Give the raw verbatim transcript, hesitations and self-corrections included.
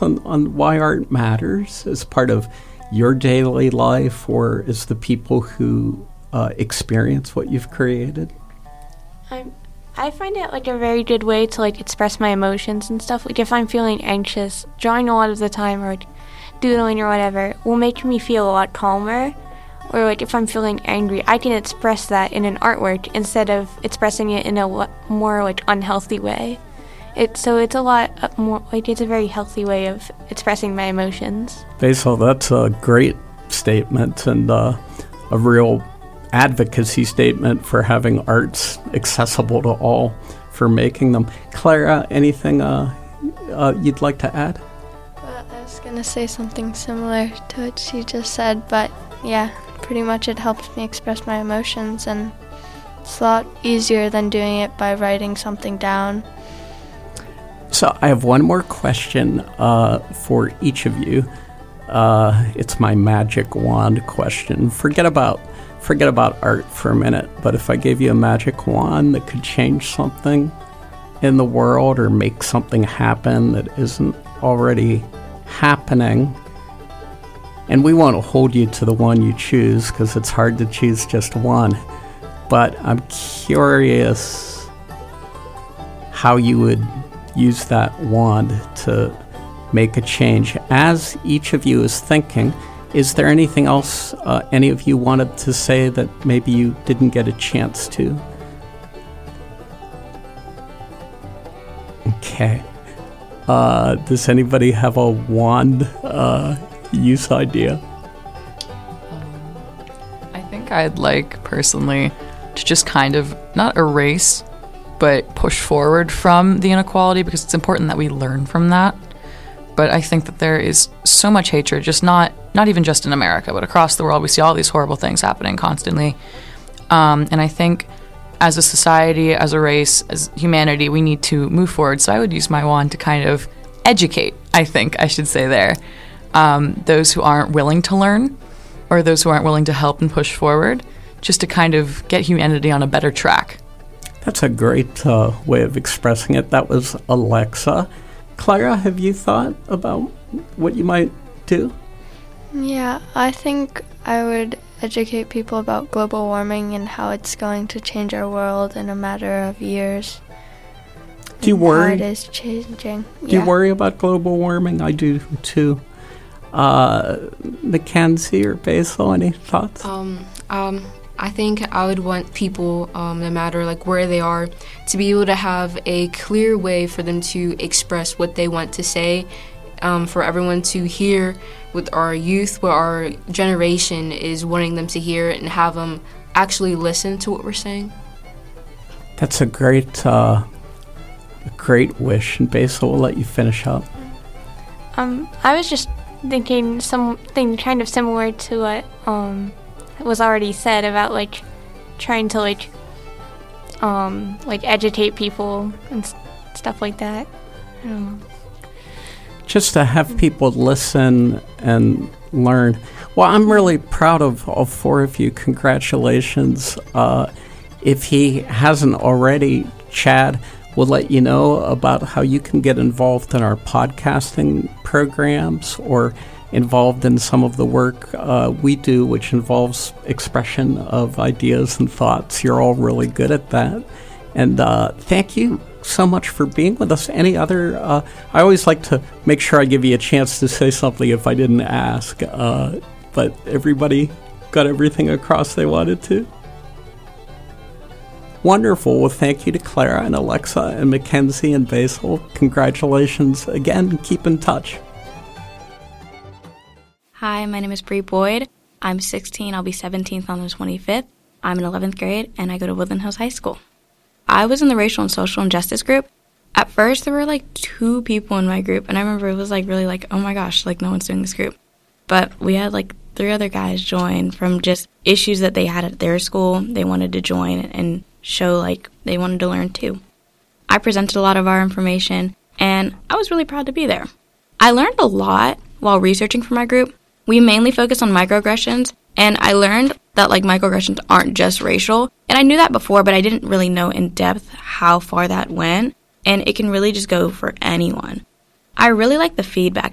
thoughts on, on why art matters as part of your daily life, or as the people who uh, experience what you've created? I'm, I find it like a very good way to like express my emotions and stuff. Like if I'm feeling anxious, drawing a lot of the time or like, doodling or whatever will make me feel a lot calmer. Or like if I'm feeling angry, I can express that in an artwork instead of expressing it in a lo- more like unhealthy way. It so it's a lot more like it's a very healthy way of expressing my emotions. Basil, that's a great statement and uh, a real advocacy statement for having arts accessible to all, for making them. Clara, anything uh, uh, you'd like to add? Well, I was going to say something similar to what she just said, but yeah, pretty much it helps me express my emotions, and it's a lot easier than doing it by writing something down. So I have one more question uh, for each of you. Uh, it's my magic wand question. Forget about forget about art for a minute, but if I gave you a magic wand that could change something in the world or make something happen that isn't already happening, and we won't hold you to the one you choose because it's hard to choose just one, but I'm curious how you would use that wand to make a change. As each of you is thinking, is there anything else uh, any of you wanted to say that maybe you didn't get a chance to? Okay. Uh, does anybody have a wand uh, use idea? Um, I think I'd like, personally, to just kind of not erase, but push forward from the inequality, because it's important that we learn from that. But I think that there is so much hatred, just not not even just in America, but across the world. We see all these horrible things happening constantly. Um, and I think as a society, as a race, as humanity, we need to move forward. So I would use my wand to kind of educate, I think I should say there, um, those who aren't willing to learn, or those who aren't willing to help and push forward, just to kind of get humanity on a better track. That's a great uh, way of expressing it. That was Alexa. Clara, have you thought about what you might do? Yeah, I think I would educate people about global warming and how it's going to change our world in a matter of years. Do you worry? How it is changing. Do yeah. you worry about global warming? I do too. Uh, Mackenzie or Basil, any thoughts? Um, um, I think I would want people, um, no matter like where they are, to be able to have a clear way for them to express what they want to say, um, for everyone to hear what our youth, what our generation is wanting them to hear, and have them actually listen to what we're saying. That's a great, uh, a great wish. And Basil, we'll let you finish up. Um, I was just thinking something kind of similar to what um was already said about like trying to like um like educate people and s- stuff like that. I don't know. Just to have people listen and learn. Well, I'm really proud of all four of you. Congratulations. Uh, if he hasn't already, Chad will let you know about how you can get involved in our podcasting programs or involved in some of the work uh, we do, which involves expression of ideas and thoughts. You're all really good at that. And uh, thank you so much for being with us. Any other, uh, I always like to make sure I give you a chance to say something if I didn't ask, uh, but everybody got everything across they wanted to? Wonderful. Well, thank you to Clara and Alexa and Mackenzie and Basil. Congratulations again. Keep in touch. Hi, my name is Bree Boyd. I'm sixteen. I'll be seventeenth on the twenty-fifth. I'm in eleventh grade, and I go to Woodland Hills High School. I was in the racial and social injustice group. At first, there were like two people in my group, and I remember it was like really like, oh my gosh, like no one's doing this group. But we had like three other guys join from just issues that they had at their school. They wanted to join and show like they wanted to learn too. I presented a lot of our information, and I was really proud to be there. I learned a lot while researching for my group. We mainly focused on microaggressions, and I learned that like microaggressions aren't just racial. And I knew that before, but I didn't really know in depth how far that went, and it can really just go for anyone. I really like the feedback